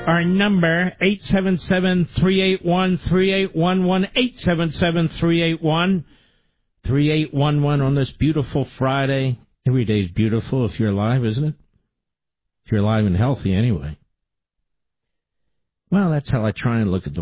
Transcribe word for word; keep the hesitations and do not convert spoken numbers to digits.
Our number, eight seven seven, three eight one, three eight one one, eight seven seven, three eight one, three eight one one on this beautiful Friday. Every day is beautiful if you're alive, isn't it? If you're alive and healthy, anyway. Well, that's how I try and look at the